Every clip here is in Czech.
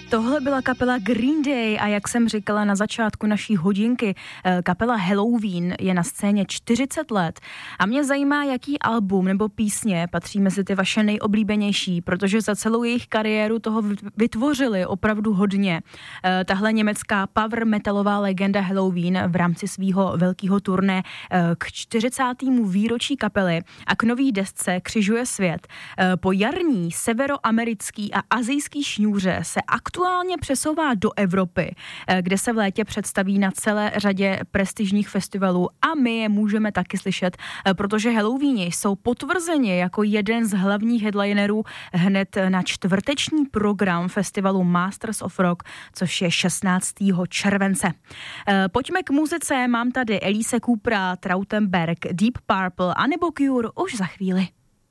Tohle byla kapela Green Day a jak jsem říkala na začátku naší hodinky, kapela Helloween je na scéně 40 let a mě zajímá, jaký album nebo písně patří mezi ty vaše nejoblíbenější, protože za celou jejich kariéru toho vytvořili opravdu hodně. Tahle německá power metalová legenda Helloween v rámci svého velkého turné k 40. výročí kapely a k nový desce křižuje svět. Po jarní, severoamerický a asijský šňůře se aktuálně přesouvá do Evropy, kde se v létě představí na celé řadě prestižních festivalů a my je můžeme taky slyšet, protože Halloweeni jsou potvrzeni jako jeden z hlavních headlinerů hned na čtvrteční program festivalu Masters of Rock, což je 16. července. Pojďme k muzice, mám tady Alice Coopera, Trautenberg, Deep Purple a nebo Cure už za chvíli.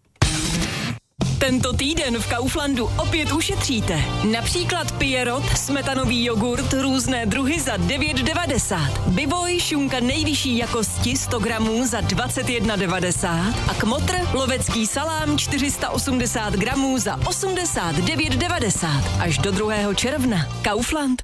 Tento týden v Kauflandu opět ušetříte. Například Pierrot, smetanový jogurt, různé druhy za 9,90. Bivoj, šunka nejvyšší jakosti 100 gramů za 21,90. A Kmotr, lovecký salám 480 gramů za 89,90. Až do 2. června. Kaufland.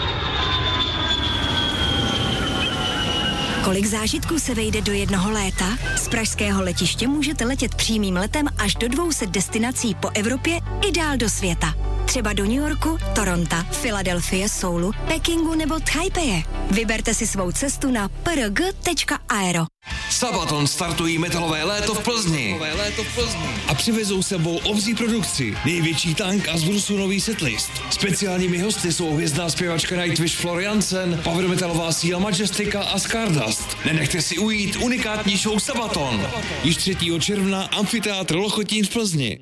Kolik zážitků se vejde do jednoho léta? Z pražského letiště můžete letět přímým letem až do 200 destinací po Evropě i dál do světa. Třeba do New Yorku, Toronto, Filadelfie, Soulu, Pekingu nebo Taipeje. Vyberte si svou cestu na prg.aero. Sabaton startují metalové léto v Plzni. A přivezou sebou obří produkci, největší tank a z Brusu nový setlist. Speciálními hosty jsou hvězdná zpěvačka Nightwish Floriansen, power metalová síla Majestica a Stardust. Nenechte si ujít unikátní show Sabaton. Již 3. června Amfiteátr Lochotín v Plzni.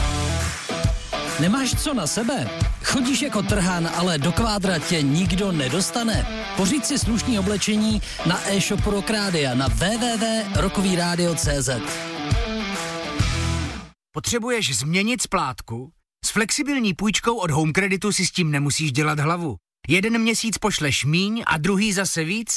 Nemáš co na sebe? Chodíš jako trhan, ale do kvádra tě nikdo nedostane? Pořiď si slušný oblečení na e-shopu Rock Rádia na www.rockovyradio.cz. Potřebuješ změnit splátku? S flexibilní půjčkou od Home Creditu si s tím nemusíš dělat hlavu. Jeden měsíc pošleš míň a druhý zase víc?